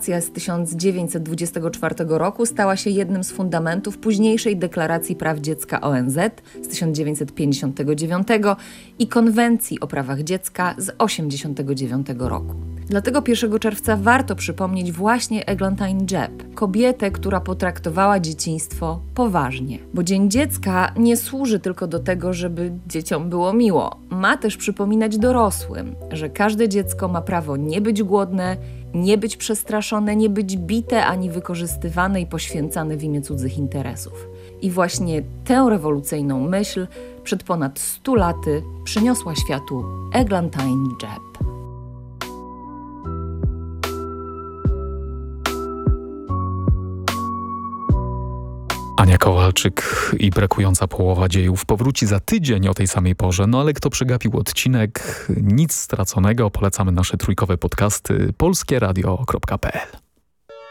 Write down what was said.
deklaracja z 1924 roku stała się jednym z fundamentów późniejszej Deklaracji Praw Dziecka ONZ z 1959 i Konwencji o prawach dziecka z 1989 roku. Dlatego 1 czerwca warto przypomnieć właśnie Eglantine Jebb, kobietę, która potraktowała dzieciństwo poważnie. Bo Dzień Dziecka nie służy tylko do tego, żeby dzieciom było miło. Ma też przypominać dorosłym, że każde dziecko ma prawo nie być głodne, nie być przestraszone, nie być bite ani wykorzystywane i poświęcane w imię cudzych interesów. I właśnie tę rewolucyjną myśl przed ponad 100 laty przyniosła światu Eglantine Jebb. Ania Kowalczyk i brakująca połowa dziejów powróci za tydzień o tej samej porze, no ale kto przegapił odcinek, nic straconego, polecamy nasze trójkowe podcasty polskieradio.pl.